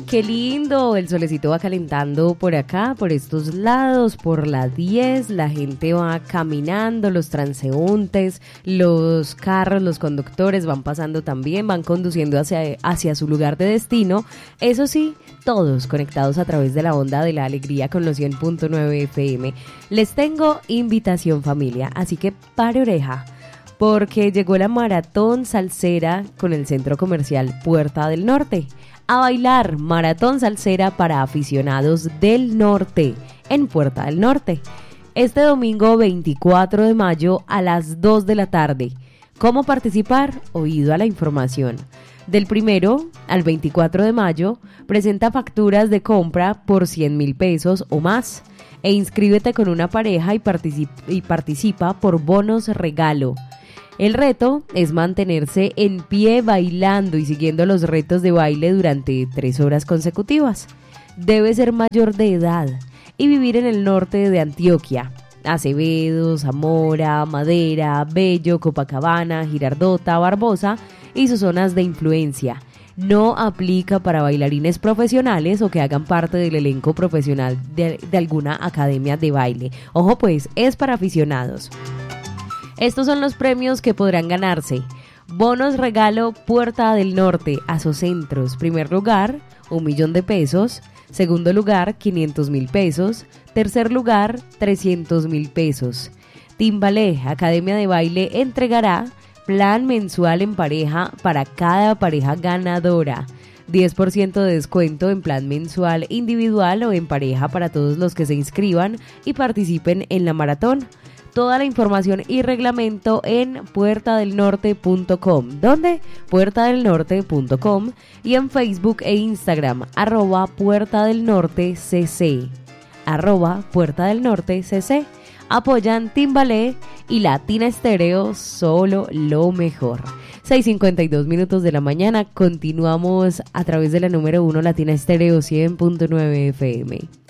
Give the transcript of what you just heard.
Qué lindo, el solecito va calentando por acá, por estos lados, por la 10, la gente va caminando, los transeúntes, los carros, los conductores van pasando también, van conduciendo hacia su lugar de destino, eso sí, todos conectados a través de la onda de la alegría con los 100.9 FM. Les tengo invitación, familia, así que pare oreja, porque llegó la maratón salsera con el Centro Comercial Puerta del Norte. A bailar, maratón salsera para aficionados del norte, en Puerta del Norte. Este domingo 24 de mayo a las 2 de la tarde. ¿Cómo participar? Oído a la información. Del 1 al 24 de mayo, presenta facturas de compra por 100.000 pesos o más. E inscríbete con una pareja y participa por bonos regalo. El reto es mantenerse en pie bailando y siguiendo los retos de baile durante 3 horas consecutivas. Debe ser mayor de edad y vivir en el norte de Antioquia. Acevedo, Zamora, Madera, Bello, Copacabana, Girardota, Barbosa y sus zonas de influencia. No aplica para bailarines profesionales o que hagan parte del elenco profesional de alguna academia de baile. Ojo pues, es para aficionados. Estos son los premios que podrán ganarse. Bonos regalo Puerta del Norte, Asocentros. Primer lugar, 1.000.000 pesos. Segundo lugar, 500.000 pesos. Tercer lugar, 300.000 pesos. Timbalé, Academia de Baile, entregará plan mensual en pareja para cada pareja ganadora. 10% de descuento en plan mensual individual o en pareja para todos los que se inscriban y participen en la maratón. Toda la información y reglamento en puertadelnorte.com. ¿Dónde? puertadelnorte.com y en Facebook e Instagram, @puertadelnortecc. @puertadelnortecc. Apoyan Timbalé y Latina Estéreo, solo lo mejor. 6:52 minutos de la mañana. Continuamos a través de la número 1 Latina Estéreo 100.9 FM.